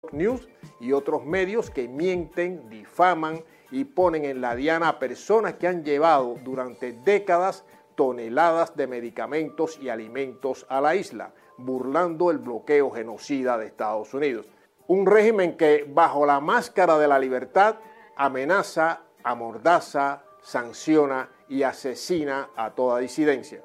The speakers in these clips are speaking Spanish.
News y otros medios que mienten, difaman y ponen en la diana a personas que han llevado durante décadas toneladas de medicamentos y alimentos a la isla, burlando el bloqueo genocida de Estados Unidos. Un régimen que, bajo la máscara de la libertad, amenaza, amordaza, sanciona y asesina a toda disidencia.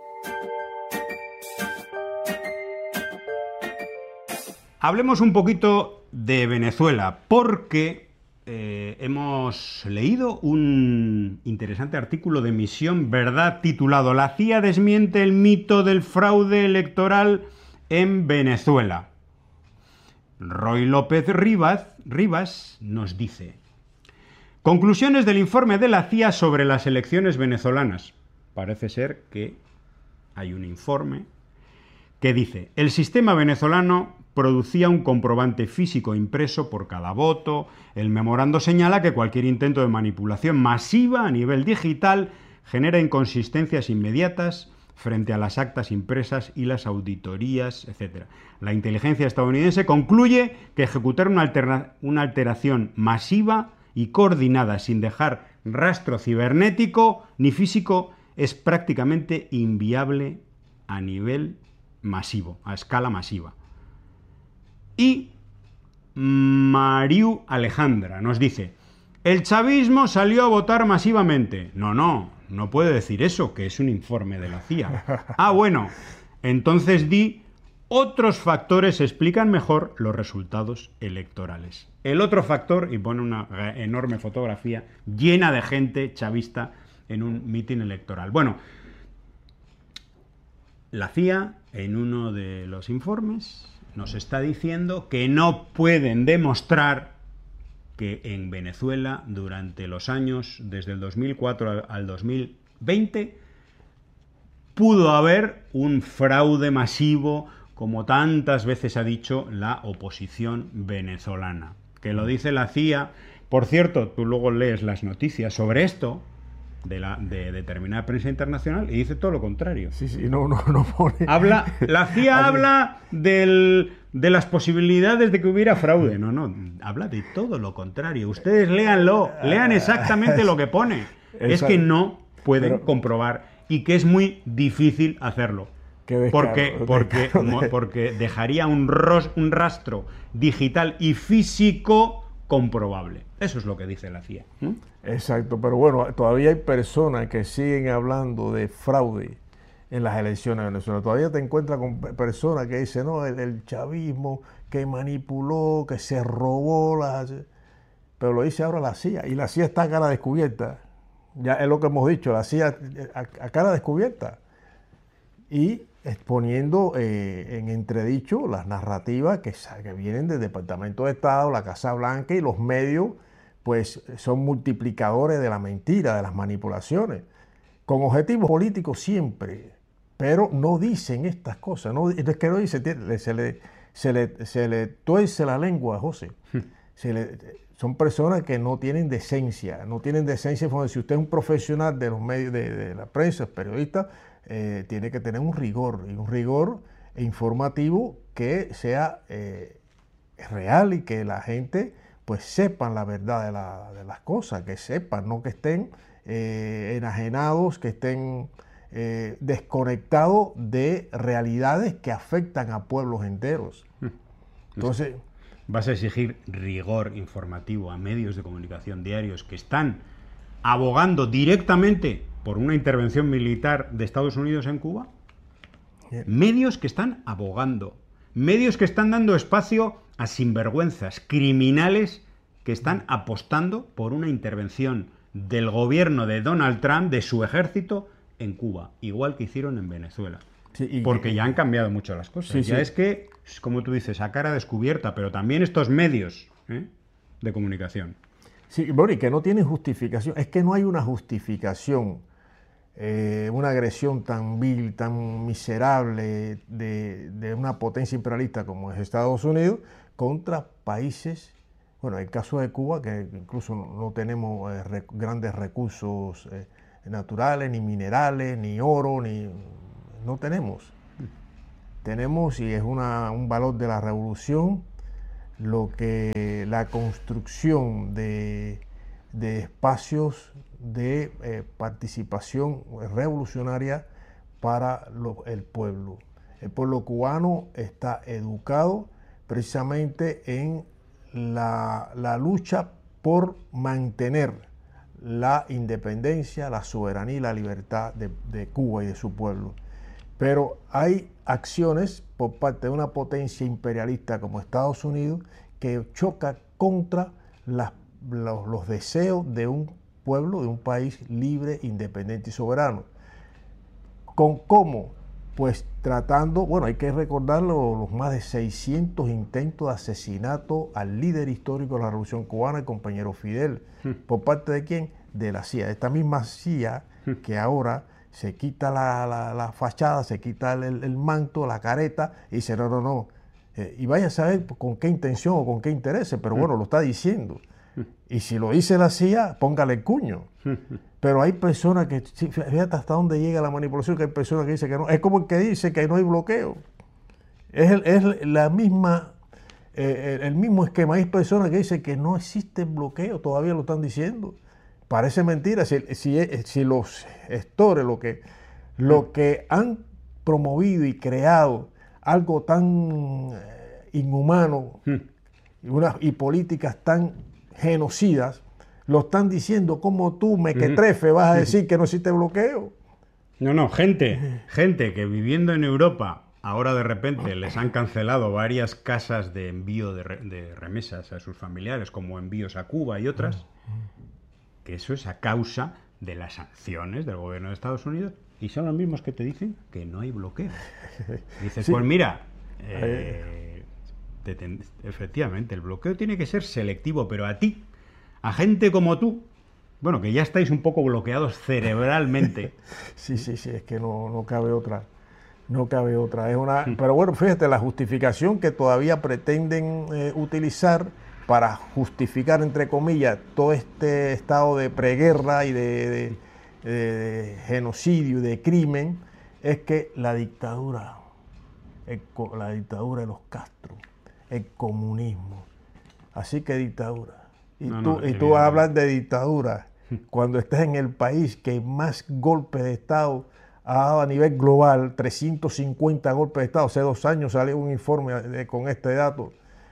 Hablemos un poquito de Venezuela, porque hemos leído un interesante artículo de Misión Verdad titulado "La CIA desmiente el mito del fraude electoral en Venezuela". Roy López Rivas nos dice: conclusiones del informe de la CIA sobre las elecciones venezolanas. Parece ser que hay un informe que dice: el sistema venezolano producía un comprobante físico impreso por cada voto. El memorando señala que cualquier intento de manipulación masiva a nivel digital genera inconsistencias inmediatas frente a las actas impresas y las auditorías, etc. La inteligencia estadounidense concluye que ejecutar una alteración masiva y coordinada sin dejar rastro cibernético ni físico es prácticamente inviable a nivel masivo, a escala masiva. Y Mariu Alejandra nos dice: el chavismo salió a votar masivamente. No puede decir eso, que es un informe de la CIA. Ah, bueno, entonces di otros factores explican mejor los resultados electorales. El otro factor, y pone una enorme fotografía llena de gente chavista en un mitin electoral. Bueno, la CIA, en uno de los informes, nos está diciendo que no pueden demostrar que en Venezuela, durante los años desde el 2004 al 2020, pudo haber un fraude masivo, como tantas veces ha dicho la oposición venezolana. Que lo dice la CIA. Por cierto, tú luego lees las noticias sobre esto de determinada prensa internacional y dice todo lo contrario. Sí, no pone... La CIA habla de las posibilidades de que hubiera fraude. No, habla de todo lo contrario. Ustedes léanlo, lean exactamente lo que pone. Es que no pueden comprobar y que es muy difícil hacerlo. Porque dejaría un rastro digital y físico comprobable. Eso es lo que dice la CIA. Exacto, pero bueno, todavía hay personas que siguen hablando de fraude en las elecciones de Venezuela. Todavía te encuentras con personas que dicen, no, el chavismo que manipuló, que se robó, pero lo dice ahora la CIA, y la CIA está a cara descubierta. Ya es lo que hemos dicho, la CIA a cara descubierta. Y exponiendo en entredicho las narrativas que vienen del Departamento de Estado, la Casa Blanca, y los medios pues son multiplicadores de la mentira, de las manipulaciones, con objetivos políticos siempre, pero no dicen estas cosas, es que no dice, se le tuerce la lengua, José. Son personas que no tienen decencia. Si usted es un profesional de los medios, de la prensa, periodista, tiene que tener un rigor informativo que sea real y que la gente pues sepan la verdad de las cosas, que sepan, no que estén enajenados, que estén desconectados de realidades que afectan a pueblos enteros. Entonces, vas a exigir rigor informativo a medios de comunicación diarios que están abogando directamente por una intervención militar de Estados Unidos en Cuba. Medios que están abogando, medios que están dando espacio a sinvergüenzas, criminales que están apostando por una intervención del gobierno de Donald Trump, de su ejército, en Cuba, igual que hicieron en Venezuela. Sí, porque ya han cambiado mucho las cosas. Sí. Es que, como tú dices, a cara descubierta, pero también estos medios de comunicación. Sí, bueno, y que no tienen justificación. Es que no hay una justificación, una agresión tan vil, tan miserable de una potencia imperialista como es Estados Unidos contra países, bueno, en el caso de Cuba, que incluso no tenemos grandes recursos naturales, ni minerales, ni oro, no tenemos. Tenemos, y es un valor de la revolución la construcción de espacios de participación revolucionaria para el pueblo. El pueblo cubano está educado precisamente en la lucha por mantener la independencia, la soberanía y la libertad de Cuba y de su pueblo. Pero hay acciones por parte de una potencia imperialista como Estados Unidos que choca contra los deseos de un pueblo, de un país libre, independiente y soberano. ¿Con cómo? Pues tratando, bueno, hay que recordar los más de 600 intentos de asesinato al líder histórico de la Revolución Cubana, el compañero Fidel. ¿Por parte de quién? De la CIA. Esta misma CIA que ahora se quita la fachada, se quita el manto, la careta, y dice, no. Y vaya a saber con qué intención o con qué interés, pero bueno, lo está diciendo. Y si lo dice la CIA, póngale el cuño. Pero hay personas que, fíjate hasta dónde llega la manipulación, que hay personas que dicen que no. Es como el que dice que no hay bloqueo. Es la misma, el mismo esquema. Hay personas que dicen que no existe bloqueo, todavía lo están diciendo. Parece mentira. Si los gestores, lo que han promovido y creado algo tan inhumano y políticas tan genocidas, lo están diciendo, como tú, mequetrefe, vas a decir que no existe bloqueo. No, gente que viviendo en Europa, ahora de repente les han cancelado varias casas de envío de remesas a sus familiares, como envíos a Cuba y otras, que eso es a causa de las sanciones del gobierno de Estados Unidos, y son los mismos que te dicen que no hay bloqueo. Dices, sí. Pues mira, efectivamente, el bloqueo tiene que ser selectivo, pero a ti, a gente como tú, bueno, que ya estáis un poco bloqueados cerebralmente. Sí, es que no cabe otra. No cabe otra. Pero bueno, fíjate, la justificación que todavía pretenden utilizar para justificar, entre comillas, todo este estado de preguerra y de genocidio y de crimen, es que la dictadura de los Castro, el comunismo. Así que dictadura. Y tú hablas de dictadura cuando estás en el país que más golpes de Estado ha dado a nivel global, 350 golpes de Estado. Hace 2 años salió un informe con este dato.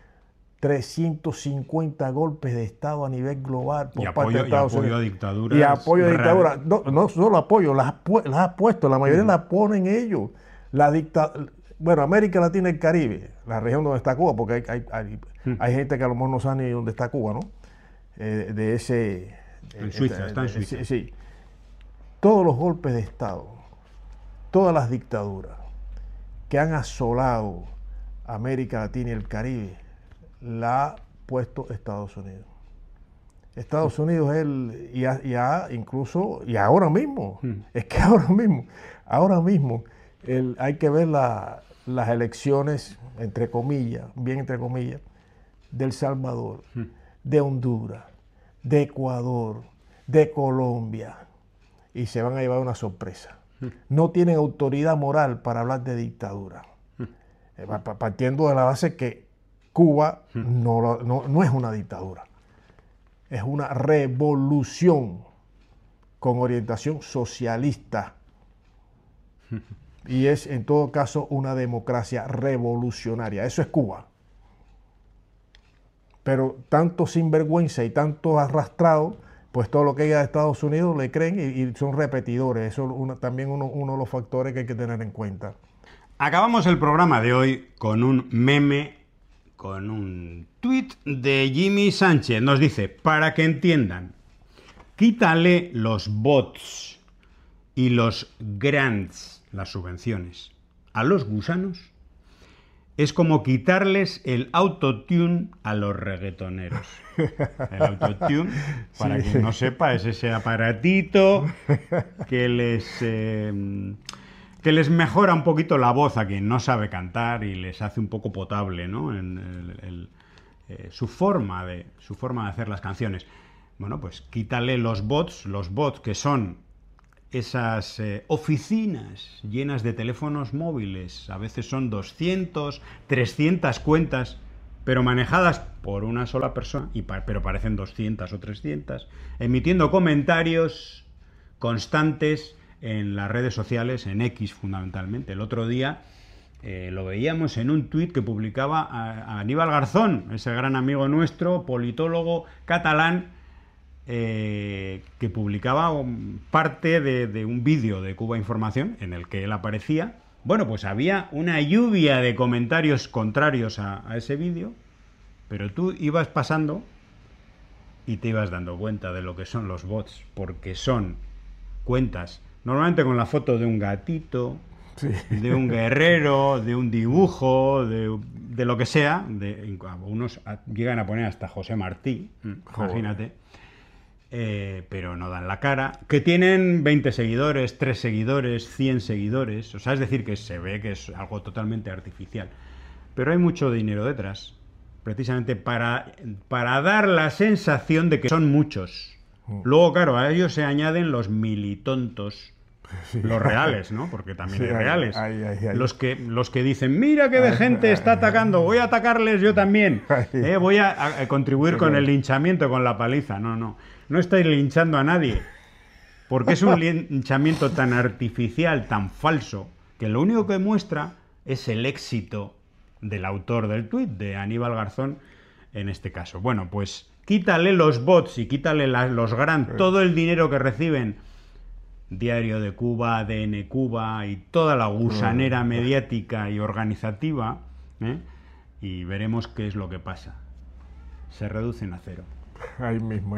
350 golpes de Estado a nivel global por parte de Estados Unidos. Y apoyo a dictaduras. Y apoyo a dictaduras. No solo apoyo, las ha puesto, la mayoría las ponen ellos. Bueno, América Latina y el Caribe, la región donde está Cuba, porque hay gente que a lo mejor no sabe ni dónde está Cuba, ¿no? En Suiza, está en Suiza. Sí. Todos los golpes de Estado, todas las dictaduras que han asolado América Latina y el Caribe, la ha puesto Estados Unidos. Estados Unidos incluso, y ahora mismo, es que ahora mismo, hay que ver las elecciones, entre comillas, bien entre comillas, de El Salvador, de Honduras, de Ecuador, de Colombia, y se van a llevar una sorpresa. No tienen autoridad moral para hablar de dictadura. Partiendo de la base que Cuba no es una dictadura, es una revolución con orientación socialista. Y es en todo caso una democracia revolucionaria. Eso es Cuba. Pero tanto sinvergüenza y tanto arrastrado, pues todo lo que llega de Estados Unidos le creen y son repetidores. Eso es también uno de los factores que hay que tener en cuenta. Acabamos el programa de hoy con un meme, con un tuit de Jimmy Sánchez. Nos dice, para que entiendan, quítale los bots y los grants, las subvenciones, a los gusanos, es como quitarles el autotune a los reggaetoneros. El autotune, para quien no sepa, es ese aparatito que les mejora un poquito la voz a quien no sabe cantar y les hace un poco potable, ¿no? Su forma de hacer las canciones. Bueno, pues quítale los bots que son esas oficinas llenas de teléfonos móviles, a veces son 200, 300 cuentas, pero manejadas por una sola persona, pero parecen 200 o 300, emitiendo comentarios constantes en las redes sociales, en X fundamentalmente. El otro día lo veíamos en un tuit que publicaba a Aníbal Garzón, ese gran amigo nuestro, politólogo catalán, que publicaba parte de un vídeo de Cuba Información en el que él aparecía. Bueno, pues había una lluvia de comentarios contrarios a ese vídeo, pero tú ibas pasando y te ibas dando cuenta de lo que son los bots, porque son cuentas normalmente con la foto de un gatito, sí, de un guerrero, de un dibujo, de lo que sea. Unos llegan a poner hasta José Martí, imagínate, pero no dan la cara. Que tienen 20 seguidores, 3 seguidores, 100 seguidores. O sea, es decir, que se ve que es algo totalmente artificial. Pero hay mucho dinero detrás, precisamente para dar la sensación de que son muchos. Luego, claro, a ellos se añaden los militontos, sí, los reales, ¿no? Porque también sí, hay reales. Los que dicen, mira qué de gente está atacando, voy a atacarles yo también. Voy a contribuir con el linchamiento, con la paliza. No estáis linchando a nadie. Porque es un linchamiento tan artificial, tan falso, que lo único que muestra es el éxito del autor del tuit, de Aníbal Garzón, en este caso. Bueno, pues quítale los bots y quítale los todo el dinero que reciben Diario de Cuba, ADN Cuba y toda la gusanera mediática y organizativa, y veremos qué es lo que pasa. Se reducen a cero. Ahí mismo,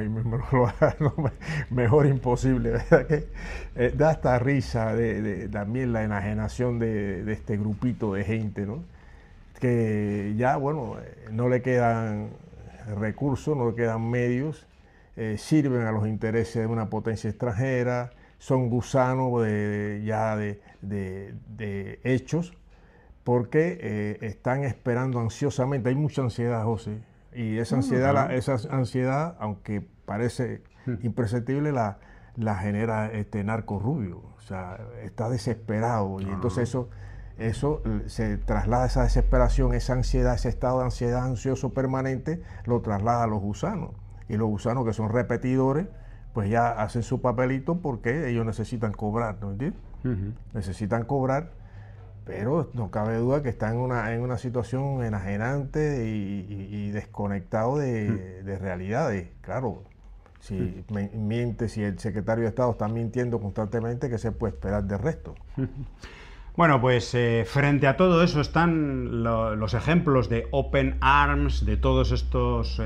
mejor imposible, ¿verdad? Que da hasta risa también la enajenación de este grupito de gente, ¿no? Que ya, bueno, no le quedan recursos, no le quedan medios, sirven a los intereses de una potencia extranjera, son gusanos de hechos, porque están esperando ansiosamente. Hay mucha ansiedad, José, y esa ansiedad, aunque parece imperceptible, la genera Narco Rubio. O sea, está desesperado, y entonces eso se traslada, esa desesperación, esa ansiedad, ese estado de ansiedad ansioso permanente, lo traslada a los gusanos. Y los gusanos, que son repetidores, pues ya hacen su papelito porque ellos necesitan cobrar, ¿no entiendes? Necesitan cobrar, pero no cabe duda que están en una situación enajenante y desconectado de realidades. Claro, si miente, si el secretario de Estado está mintiendo constantemente, ¿qué se puede esperar del resto? Bueno, pues frente a todo eso están los ejemplos de Open Arms, de todos estos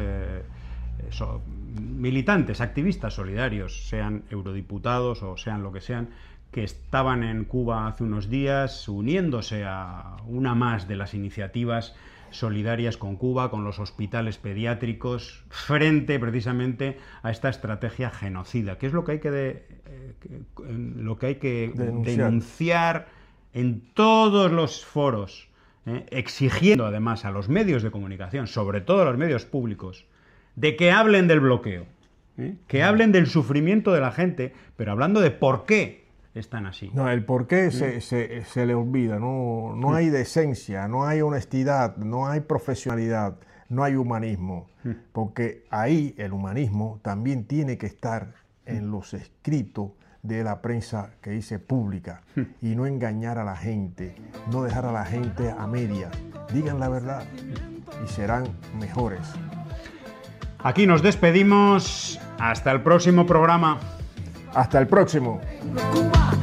militantes, activistas solidarios, sean eurodiputados o sean lo que sean, que estaban en Cuba hace unos días uniéndose a una más de las iniciativas solidarias con Cuba, con los hospitales pediátricos, frente precisamente a esta estrategia genocida, que es lo que hay que denunciar en todos los foros, exigiendo además a los medios de comunicación, sobre todo a los medios públicos, de que hablen del bloqueo, que hablen del sufrimiento de la gente, pero hablando de por qué están así. No, el por qué se le olvida, no hay decencia, no hay honestidad, no hay profesionalidad, no hay humanismo, porque ahí el humanismo también tiene que estar en los escritos de la prensa que dice pública, y no engañar a la gente, no dejar a la gente a medias. Digan la verdad y serán mejores. Aquí nos despedimos. Hasta el próximo programa. Hasta el próximo.